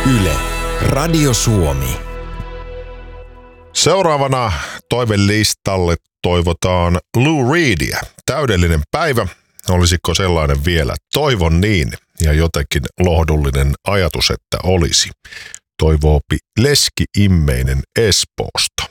Yle, Radio Suomi. Seuraavana toivelistalle toivotaan Lou Reedia. Täydellinen päivä. Olisiko sellainen vielä? Toivon niin. Ja jotenkin lohdullinen ajatus, että olisi. Toivoopi Leski Immeinen Espoosta.